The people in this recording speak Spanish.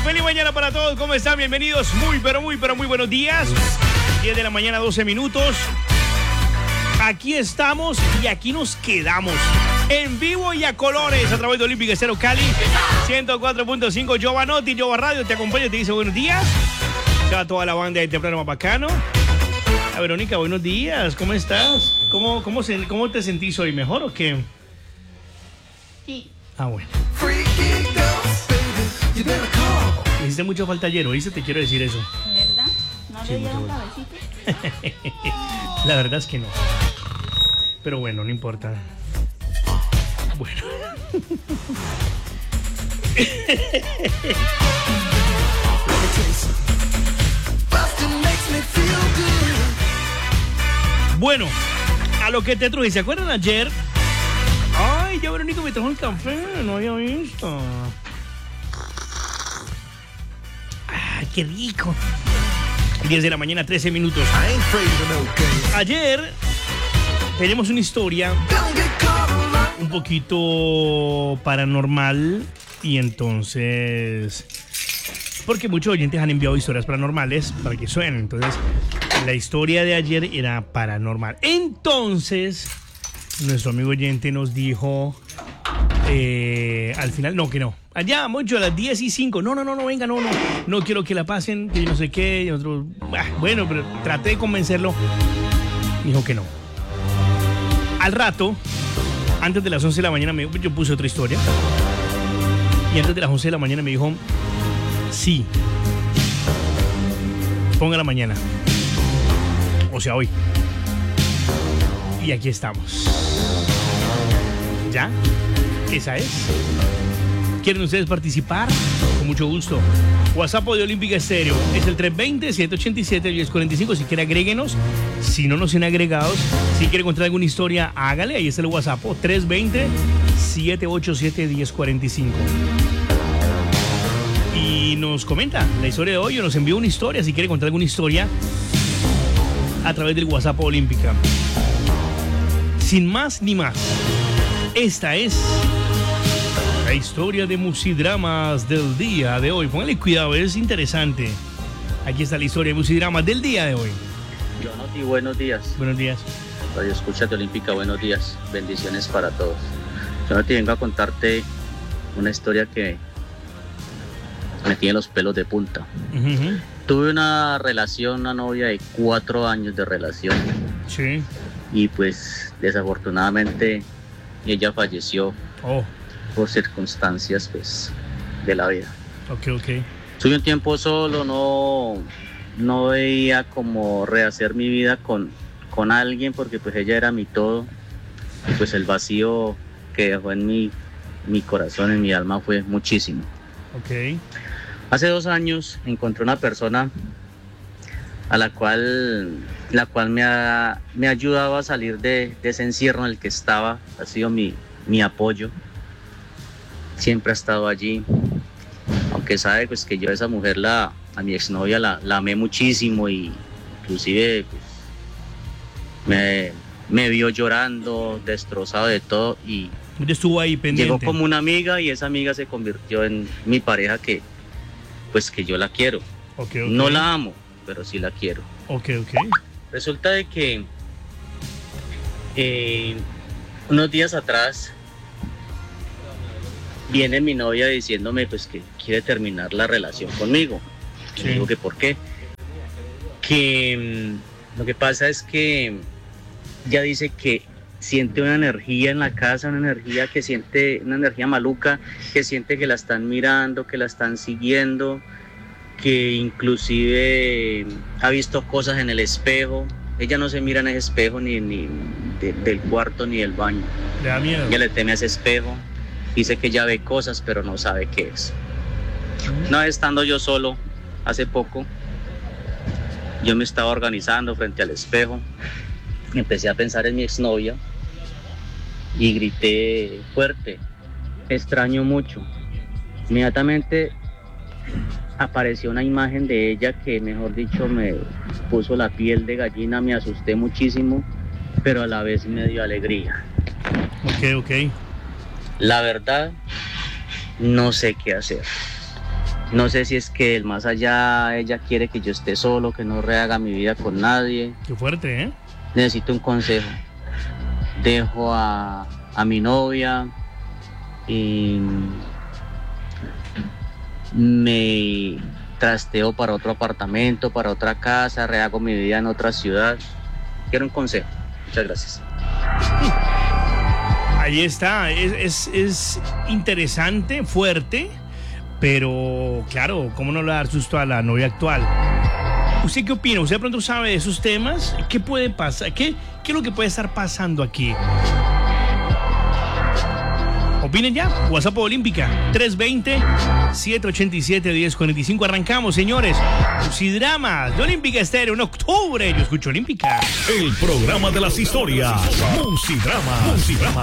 Feliz mañana para todos. ¿Cómo están? Bienvenidos. Muy buenos días. 10 de la mañana, 12 minutos. Aquí estamos y aquí nos quedamos. En vivo y a colores a través de Olímpica Estéreo Cali 104.5. Giovanotti, Jova Radio te acompaña y te dice buenos días. Se va toda la banda de temprano más bacano. A Verónica, buenos días. ¿Cómo estás? ¿Cómo te sentís hoy? ¿Mejor o qué? Sí. Ah, bueno. Me hiciste mucho falta ayer, ¿oíste? Te quiero decir eso. ¿Verdad? ¿No Sí, le dieron mucho cabecito? La verdad es que no. Pero bueno, no importa. Bueno. Bueno, a lo que te truje, ¿se acuerdan ayer? Ay, ya Verónica me trajo el café, no había visto. Ay, qué rico. 10 de la mañana, 13 minutos. Ayer tenemos una historia un poquito paranormal y entonces... Porque muchos oyentes han enviado historias paranormales para que suenen. Entonces, la historia de ayer era paranormal. Entonces, nuestro amigo oyente nos dijo... al final, no, que no. Allá, mucho a las 10:05. No, venga, no quiero que la pasen, que yo no sé qué. Y otro, bueno, pero traté de convencerlo. Dijo que no. Al rato, antes de las 11 de la mañana, yo puse otra historia. Y antes de las 11 de la mañana me dijo, sí, póngala mañana. O sea, hoy. Y aquí estamos. ¿Ya? Esa es. ¿Quieren ustedes participar? Con mucho gusto. WhatsApp de Olímpica Estéreo es el 320-787-1045. Si quiere, agréguenos. Si no nos tienen agregados, si quiere contar alguna historia, hágale. Ahí está el WhatsApp. 320-787-1045. Y nos comenta la historia de hoy o nos envía una historia. Si quiere contar alguna historia a través del WhatsApp Olímpica. Sin más ni más. Esta es la historia de Musidramas del día de hoy. Póngale cuidado, es interesante. Aquí está la historia de Musidramas del día de hoy. Giovanotti, buenos días. Buenos días. Radio Escucha de Olímpica, buenos días. Bendiciones para todos. Giovanotti, vengo a contarte una historia que me tiene los pelos de punta. Uh-huh. Tuve una relación, una novia de 4 años de relación. Sí. Y pues desafortunadamente ella falleció por circunstancias pues de la vida. Ok. Tuve un tiempo solo, no veía como rehacer mi vida con alguien porque pues ella era mi todo. Y pues el vacío que dejó en mi corazón, en mi alma fue muchísimo. Ok. Hace 2 años encontré una persona a la cual me ha ayudado a salir de ese encierro en el que estaba. Ha sido mi apoyo, siempre ha estado allí, aunque sabe pues que yo a esa mujer, a mi exnovia la amé muchísimo, y inclusive pues, me vio llorando, destrozado de todo, y estuvo ahí pendiente. Llegó como una amiga, y esa amiga se convirtió en mi pareja, que yo la quiero. Okay. No la amo, pero sí la quiero. Ok. Resulta de que unos días atrás viene mi novia diciéndome pues que quiere terminar la relación conmigo. Sí. Le digo que por qué. Que lo que pasa es que ella dice que siente una energía en la casa, una energía maluca, que siente que la están mirando, que la están siguiendo, que inclusive ha visto cosas en el espejo. Ella no se mira en ese espejo ni del cuarto ni del baño. Le da miedo. Ella le teme a ese espejo. Dice que ya ve cosas, pero no sabe qué es. Una vez estando yo solo, hace poco, yo me estaba organizando frente al espejo. Empecé a pensar en mi exnovia y grité fuerte: extraño mucho. Inmediatamente apareció una imagen de ella que, mejor dicho, me puso la piel de gallina, me asusté muchísimo, pero a la vez me dio alegría. Ok. La verdad, no sé qué hacer. No sé si es que el más allá ella quiere que yo esté solo, que no rehaga mi vida con nadie. Qué fuerte, ¿eh? Necesito un consejo. Dejo a mi novia y me trasteo para otro apartamento, para otra casa, rehago mi vida en otra ciudad. Quiero un consejo. Muchas gracias. Ahí está, es interesante, fuerte, pero claro, ¿cómo no le dar susto a la novia actual? ¿Usted qué opina? ¿Usted de pronto sabe de esos temas? ¿Qué puede pasar? ¿Qué es lo que puede estar pasando aquí? Opinen ya, WhatsApp Olímpica 320-787-1045. Arrancamos, señores. Musidramas de Olímpica Estéreo en octubre. Yo escucho Olímpica. El programa de las historias. Musidrama.